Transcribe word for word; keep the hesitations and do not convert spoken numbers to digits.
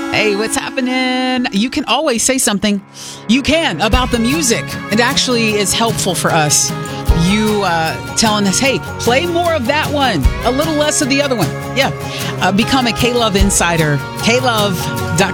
Hey, what's happening? You can always say something you can about the music. It actually is helpful for us. You uh, telling us, hey, play more of that one, a little less of the other one. Yeah. Uh, become a K-Love Insider. K Love dot com.